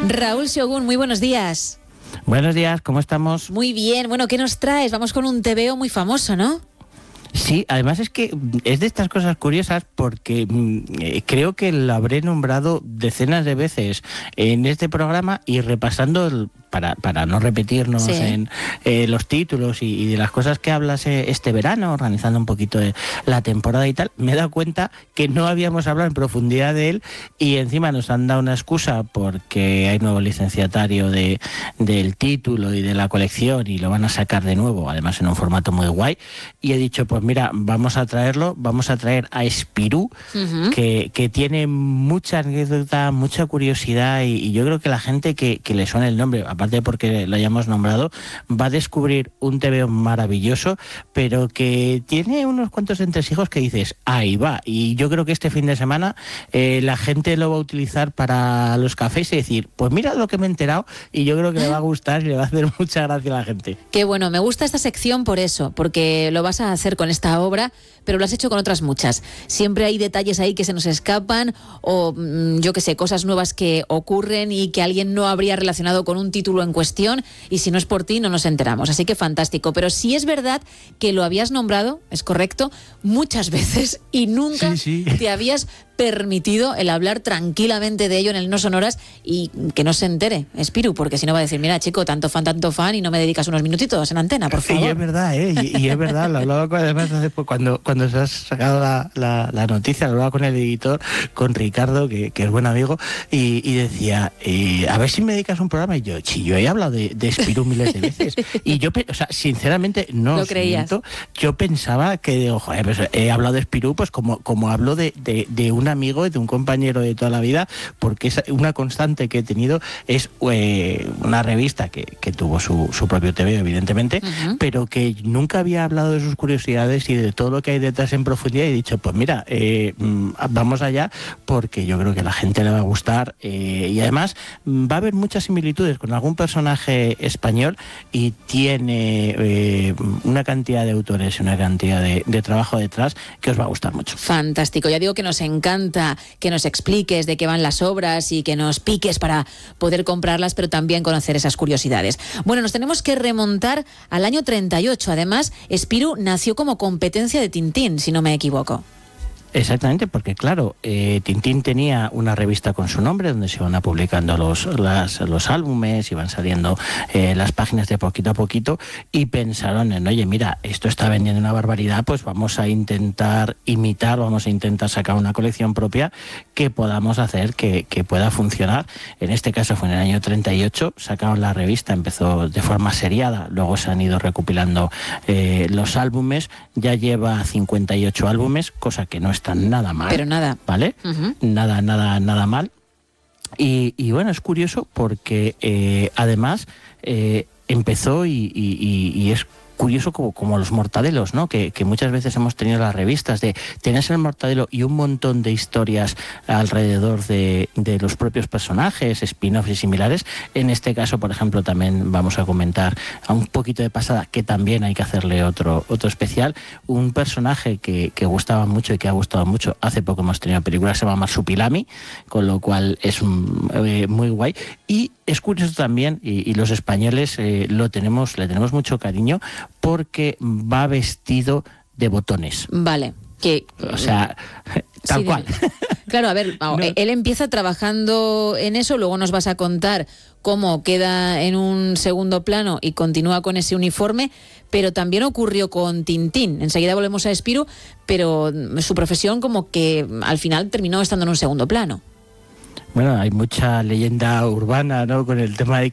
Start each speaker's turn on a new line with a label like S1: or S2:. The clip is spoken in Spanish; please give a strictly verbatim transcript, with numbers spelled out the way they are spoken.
S1: Raúl Shogun, muy buenos días.
S2: Buenos días, ¿cómo estamos?
S1: Muy bien, bueno, ¿qué nos traes? Vamos con un tebeo muy famoso, ¿no?
S2: Sí, además es que es de estas cosas curiosas porque eh, creo que lo habré nombrado decenas de veces en este programa y repasando el, para, para no repetirnos sí. en eh, los títulos y, y de las cosas que hablas eh, este verano, organizando un poquito de la temporada y tal, me he dado cuenta que no habíamos hablado en profundidad de él y encima nos han dado una excusa porque hay nuevo licenciatario de, del título y de la colección y lo van a sacar de nuevo, además en un formato muy guay, y he dicho, pues mira, vamos a traerlo, vamos a traer a Spirou, uh-huh. que, que tiene mucha anécdota, mucha curiosidad y, y yo creo que la gente que, que le suena el nombre, aparte porque lo hayamos nombrado, va a descubrir un tebeo maravilloso, pero que tiene unos cuantos entresijos que dices, ahí va, y yo creo que este fin de semana eh, la gente lo va a utilizar para los cafés y decir, pues mira lo que me he enterado y yo creo que le va a gustar y le va a hacer mucha gracia a la gente.
S1: Qué bueno, me gusta esta sección por eso, porque lo vas a hacer con esta obra, pero lo has hecho con otras muchas. Siempre hay detalles ahí que se nos escapan o yo qué sé, cosas nuevas que ocurren y que alguien no habría relacionado con un título en cuestión y si no es por ti no nos enteramos. Así que fantástico. Pero sí es verdad que lo habías nombrado, es correcto, muchas veces y nunca sí, sí. te habías permitido el hablar tranquilamente de ello en el No Sonoras y que no se entere Spirou, porque si no va a decir, mira chico, tanto fan, tanto fan y no me dedicas unos minutitos en antena, por favor.
S2: Y es verdad, ¿eh? Y, y es verdad, lo hablaba con, además después, cuando, cuando se has sacado la, la, la noticia, lo hablaba con el editor, con Ricardo, que, que es buen amigo, y, y decía, eh, a ver si me dedicas un programa, y yo, sí, yo he hablado de, de Spirou miles de veces, y yo, o sea, sinceramente, no os miento, yo pensaba que, digo, joder, pues he hablado de Spirou, pues como, como hablo de, de, de un amigo, de un compañero de toda la vida, porque es una constante que he tenido, es eh, una revista que, que tuvo su, su propio tebeo, evidentemente, uh-huh. pero que nunca había hablado de sus curiosidades y de todo lo que hay detrás en profundidad y he dicho, pues mira, eh, vamos allá porque yo creo que a la gente le va a gustar eh, y además va a haber muchas similitudes con algún personaje español y tiene eh, una cantidad de autores y una cantidad de, de trabajo detrás que os va a gustar mucho.
S1: Fantástico, ya digo que nos encanta que nos expliques de qué van las obras y que nos piques para poder comprarlas, pero también conocer esas curiosidades. Bueno, nos tenemos que remontar al año treinta y ocho. Además, Spirou nació como competencia de Tintín, si no me equivoco.
S2: Exactamente, porque claro, eh, Tintín tenía una revista con su nombre donde se iban publicando los, las, los álbumes, iban saliendo eh, las páginas de poquito a poquito y pensaron en, oye, mira, esto está vendiendo una barbaridad, pues vamos a intentar imitar, vamos a intentar sacar una colección propia que podamos hacer que, que pueda funcionar. En este caso fue en el año treinta y ocho, sacaron la revista, empezó de forma seriada, luego se han ido recopilando eh, los álbumes, ya lleva cincuenta y ocho álbumes, cosa que no está nada mal,
S1: pero nada,
S2: ¿vale? Uh-huh. Nada, nada, nada mal. Y, y bueno, es curioso porque eh, además eh, empezó y, y, y es curioso como, como los mortadelos, ¿no? Que, que muchas veces hemos tenido las revistas de tienes el mortadelo y un montón de historias alrededor de, de los propios personajes, spin-offs y similares. En este caso, por ejemplo, también vamos a comentar a un poquito de pasada, que también hay que hacerle otro, otro especial, un personaje que, que gustaba mucho y que ha gustado mucho. Hace poco hemos tenido una película que se llama Marsupilami, con lo cual es un, eh, muy guay. Y es curioso también, y, y los españoles eh, lo tenemos, le tenemos mucho cariño, porque va vestido de botones.
S1: Vale. Que,
S2: o sea, tal
S1: sí,
S2: cual.
S1: Claro, a ver, no. Él empieza trabajando en eso, luego nos vas a contar cómo queda en un segundo plano y continúa con ese uniforme, pero también ocurrió con Tintín. Enseguida volvemos a Spirou, pero su profesión como que al final terminó estando en un segundo plano.
S2: Bueno, hay mucha leyenda urbana, ¿no? Con el tema de